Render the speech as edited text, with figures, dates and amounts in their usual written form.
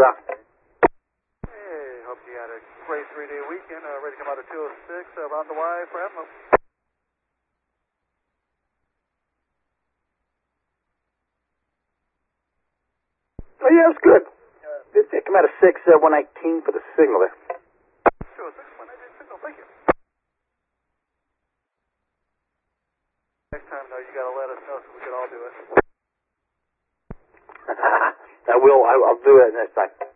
Rock. Hey, hope you had a great 3-day weekend. Ready to come out at 206 around the Y for Admiral. Oh, yeah, it was good. They come out of 119 for the signal there. 206, 119 signal, thank you. Next time, though, you gotta let us know so we can all do it. I will. I'll do it next time.